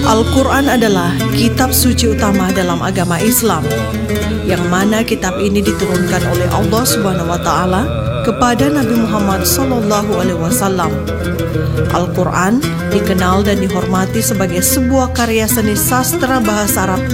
Al-Quran adalah kitab suci utama dalam agama Islam, yang mana kitab ini diturunkan oleh Allah Subhanahu wa Ta'ala kepada Nabi Muhammad SAW. Al-Quran dikenal dan dihormati sebagai sebuah karya seni sastra bahasa Arab